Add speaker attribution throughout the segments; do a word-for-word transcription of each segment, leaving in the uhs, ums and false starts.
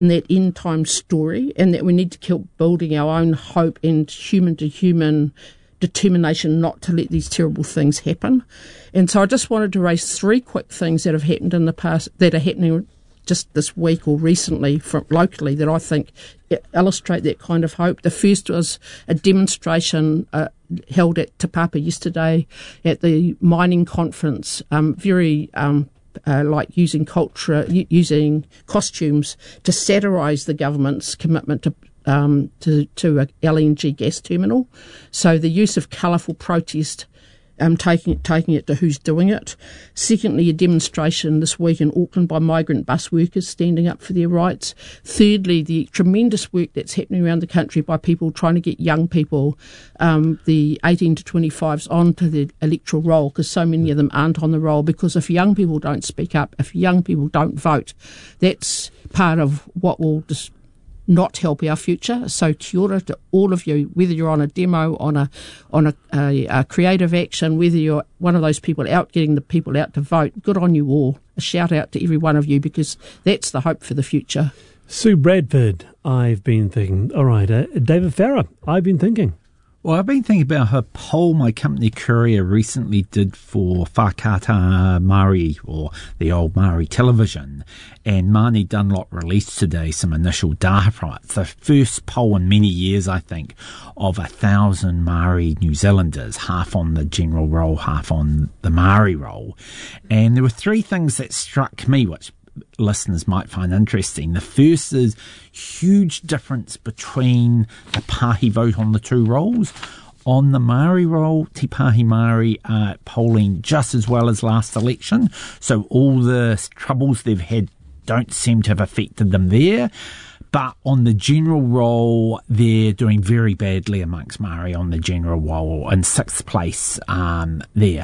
Speaker 1: that end time story, and that we need to keep building our own hope and human to human determination not to let these terrible things happen. And so I just wanted to raise three quick things that have happened in the past, that are happening just this week or recently from locally, that I think illustrate that kind of hope. The first was a demonstration uh, held at Te Papa yesterday at the mining conference, um, very um, uh, like using culture, using costumes to satirise the government's commitment to um, to, to a L N G gas terminal. So the use of colourful protest, Um, taking it, taking it to who's doing it. Secondly, a demonstration this week in Auckland by migrant bus workers standing up for their rights. Thirdly, the tremendous work that's happening around the country by people trying to get young people, um, the eighteen to twenty-fives, onto the electoral roll, because so many of them aren't on the roll. Because if young people don't speak up, if young people don't vote, that's part of what will dis- not help our future. So kia ora to all of you, whether you're on a demo, on a on a, a, a creative action, whether you're one of those people out getting the people out to vote, good on you all. A shout out to every one of you, because that's the hope for the future.
Speaker 2: Sue Bradford, I've been thinking. All right, uh, David Farrar, I've been thinking.
Speaker 3: Well, I've been thinking about her poll my company Courier recently did for Whakata Māori, or the old Māori television, and Marnie Dunlop released today some initial data from it. It's the first poll in many years, I think, of a thousand Māori New Zealanders, half on the general roll, half on the Māori roll. And there were three things that struck me, which listeners might find interesting. The first is huge difference between the Pāhi vote on the two rolls. On the Māori roll, Te Pāhi Māori are polling just as well as last election, so all the troubles they've had don't seem to have affected them there. But on the general roll, they're doing very badly amongst Māori on the general roll, in sixth place um, there.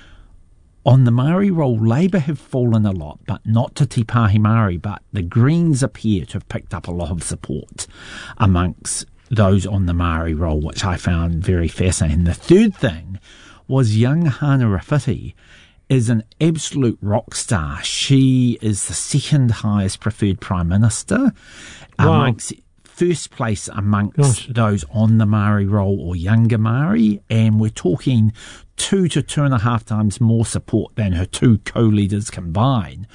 Speaker 3: On the Māori roll, Labour have fallen a lot, but not to Te Pāhi Māori, but the Greens appear to have picked up a lot of support amongst those on the Māori roll, which I found very fascinating. The third thing was young Hana Rafiti is an absolute rock star. She is the second highest preferred Prime Minister,
Speaker 2: wow.
Speaker 3: amongst first place amongst
Speaker 2: Gosh.
Speaker 3: those on the Māori roll or younger Māori, and we're talking two to two and a half times more support than her two co-leaders combined.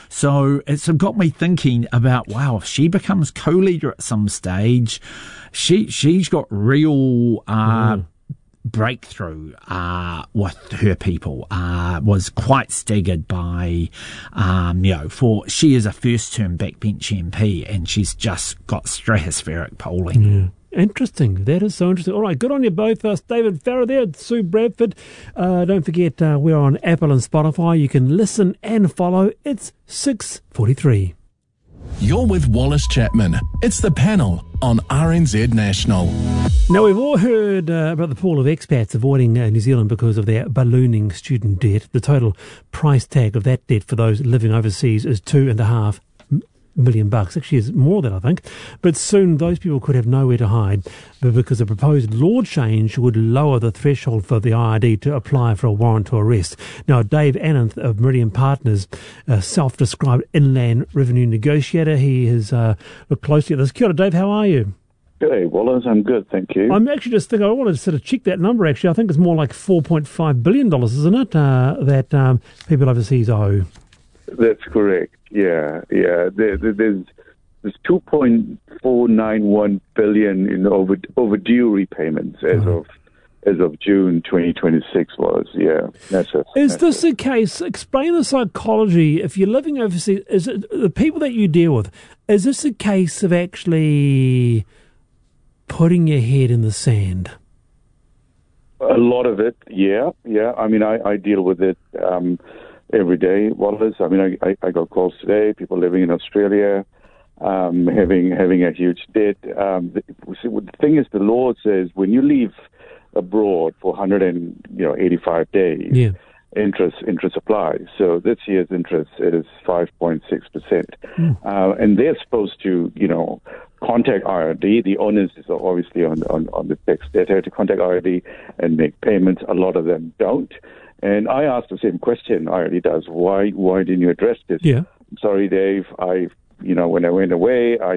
Speaker 3: So it's got me thinking about, wow, if she becomes co-leader at some stage, she, she's got real uh, mm. breakthrough uh, with her people. Uh, was quite staggered by, um, you know, for she is a first-term backbench M P, and she's just got stratospheric polling.
Speaker 2: Yeah. Interesting. That is so interesting. All right, good on you both. Uh, David Farrar there, Sue Bradford. Uh, don't forget, uh, we're on Apple and Spotify. You can listen and follow. It's six forty-three.
Speaker 4: You're with Wallace Chapman. It's The Panel on R N Z National.
Speaker 2: Now, we've all heard uh, about the pool of expats avoiding uh, New Zealand because of their ballooning student debt. The total price tag of that debt for those living overseas is two and a half million bucks. Actually, is more than I think. But soon those people could have nowhere to hide, but because a proposed law change would lower the threshold for the I R D to apply for a warrant to arrest. Now, Dave Ananth of Meridian Partners, a self-described inland revenue negotiator, he has uh, looked closely at this. Kia ora, Dave, how are you?
Speaker 5: G'day, Wallace. I'm good, thank you.
Speaker 2: I'm actually just thinking, I wanted to sort of check that number, actually. I think it's more like four point five billion dollars, isn't it, uh, that um, people overseas owe?
Speaker 5: That's correct. Yeah, yeah. There, there, there's there's two point four nine one billion in over, overdue repayments as
Speaker 2: Oh.
Speaker 5: of as of June twenty twenty-six. Was yeah. Massive.
Speaker 2: Is
Speaker 5: massive.
Speaker 2: this a case? Explain the psychology. If you're living overseas, is it the people that you deal with? Is this a case of actually putting your head in the sand?
Speaker 5: A lot of it, yeah, yeah. I mean, I, I deal with it um, every day, Wallace. I mean, I, I, I got calls today, people living in Australia, um, having having a huge debt. Um, the, the thing is, the law says when you leave abroad for one hundred and you know eighty-five days,
Speaker 2: Yeah.
Speaker 5: interest interest applies. So this year's interest it is five point six percent,
Speaker 2: Mm.
Speaker 5: uh, and they're supposed to you know contact I R D. The onus is obviously on on, on the tax debtor to contact I R D and make payments. A lot of them don't. And I asked the same question I R D does. Why why didn't you address this?
Speaker 2: Yeah.
Speaker 5: I'm sorry, Dave. I you know when I went away, I